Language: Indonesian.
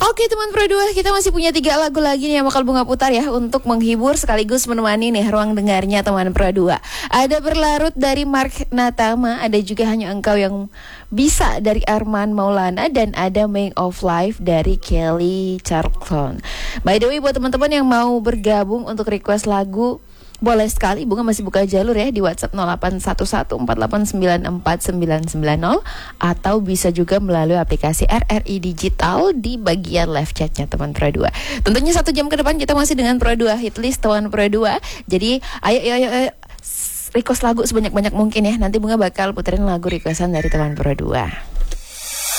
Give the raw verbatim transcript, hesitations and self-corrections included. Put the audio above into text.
Oke teman Pro dua, kita masih punya tiga lagu lagi nih yang bakal Bunga putar ya, untuk menghibur sekaligus menemani nih ruang dengarnya teman Pro dua. Ada Berlarut dari Mark Natama, ada juga Hanya Engkau Yang Bisa dari Arman Maulana, dan ada Make of Life dari Kelly Clarkson. By the way, buat teman-teman yang mau bergabung untuk request lagu, boleh sekali, Bunga masih buka jalur ya di WhatsApp nol delapan satu satu empat delapan sembilan empat sembilan sembilan nol, atau bisa juga melalui aplikasi R R I Digital di bagian live chatnya teman Pro dua. Tentunya satu jam ke depan kita masih dengan Pro dua Hitlist teman Pro dua. Jadi ayo ayo ayo, ayo request lagu sebanyak-banyak mungkin ya. Nanti Bunga bakal puterin lagu requestan dari teman Pro dua.